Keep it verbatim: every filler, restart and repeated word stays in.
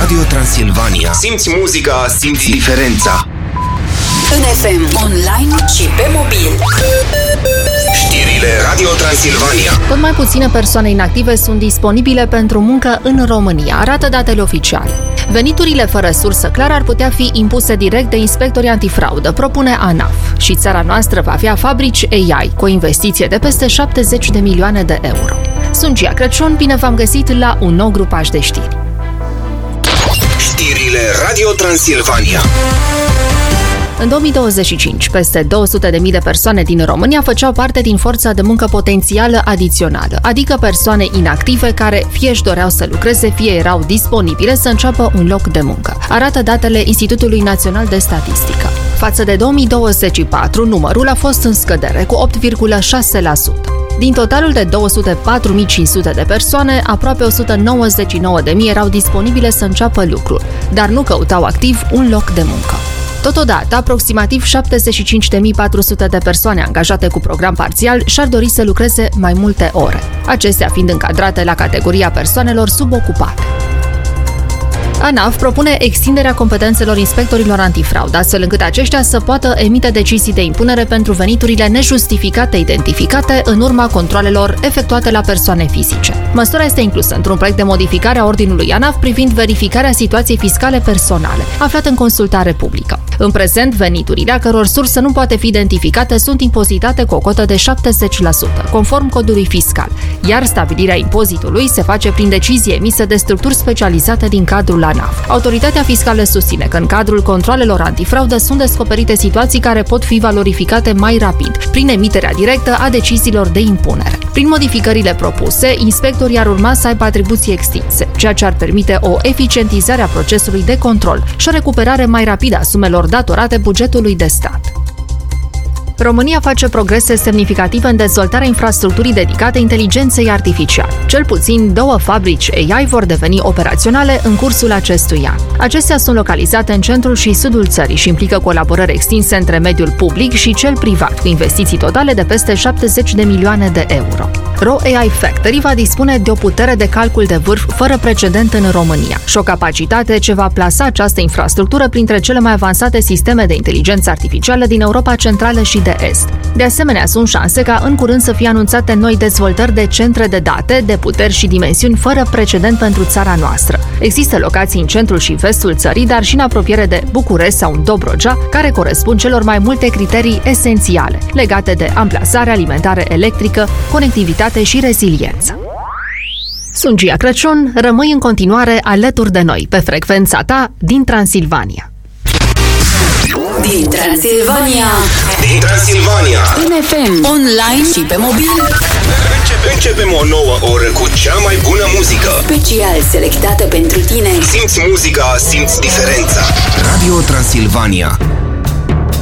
Radio Transilvania. Simți muzica, simți diferența. În F M, online și pe mobil. Știrile Radio Transilvania. Tot mai puține persoane inactive sunt disponibile pentru muncă în România, arată datele oficiale. Veniturile fără sursă clară ar putea fi impuse direct de inspectorii antifraudă, propune ANAF. Și țara noastră va avea fabrici A I, cu o investiție de peste șaptezeci de milioane de euro. Sunt Gia Crăciun, bine v-am găsit la un nou grupaj de știri. Știrile Radio Transilvania. În două mii douăzeci și cinci, peste două sute de mii de persoane din România făceau parte din forța de muncă potențială adițională, adică persoane inactive care fie își doreau să lucreze, fie erau disponibile să înceapă un loc de muncă, arată datele Institutului Național de Statistică. Față de două mii douăzeci și patru, numărul a fost în scădere cu opt virgulă șase la sută. Din totalul de două sute patru mii cinci sute de persoane, aproape o sută nouăzeci și nouă de mii erau disponibile să înceapă lucrul, dar nu căutau activ un loc de muncă. Totodată, aproximativ șaptezeci și cinci de mii patru sute de persoane angajate cu program parțial și-ar dori să lucreze mai multe ore, acestea fiind încadrate la categoria persoanelor subocupate. ANAF propune extinderea competențelor inspectorilor antifraudă, astfel încât aceștia să poată emite decizii de impunere pentru veniturile nejustificate identificate în urma controalelor efectuate la persoane fizice. Măsura este inclusă într-un proiect de modificare a ordinului ANAF privind verificarea situației fiscale personale, aflat în consultare publică. În prezent, veniturile a căror sursă nu poate fi identificată sunt impozitate cu o cotă de șaptezeci la sută, conform codului fiscal, iar stabilirea impozitului se face prin decizie emisă de structuri specializate din cadrul ANAF. Autoritatea fiscală susține că în cadrul controalelor antifraudă sunt descoperite situații care pot fi valorificate mai rapid, prin emiterea directă a deciziilor de impunere. Prin modificările propuse, inspectorii ar urma să aibă atribuții extinse, ceea ce ar permite o eficientizare a procesului de control și o recuperare mai rapidă a sumelor datorate bugetului de stat. România face progrese semnificative în dezvoltarea infrastructurii dedicate inteligenței artificiale. Cel puțin două fabrici A I vor deveni operaționale în cursul acestui an. Acestea sunt localizate în centrul și sudul țării și implică colaborări extinse între mediul public și cel privat, cu investiții totale de peste șaptezeci de milioane de euro. Ro A I Factory va dispune de o putere de calcul de vârf fără precedent în România și o capacitate ce va plasa această infrastructură printre cele mai avansate sisteme de inteligență artificială din Europa Centrală și de Est. De asemenea, sunt șanse ca în curând să fie anunțate noi dezvoltări de centre de date, de puteri și dimensiuni fără precedent pentru țara noastră. Există locații în centrul și vestul țării, dar și în apropiere de București sau în Dobrogea, care corespund celor mai multe criterii esențiale, legate de amplasare, alimentare electrică, conectivitate și reziliență. Sunt Gia Crăciun, rămâi în continuare alături de noi pe frecvența ta din Transilvania. Din Transilvania. Din Transilvania. În F M, online și pe mobil. Începe, începem o nouă oră cu cea mai bună muzică. Special selectată pentru tine. Simți muzica, simți diferența. Radio Transilvania.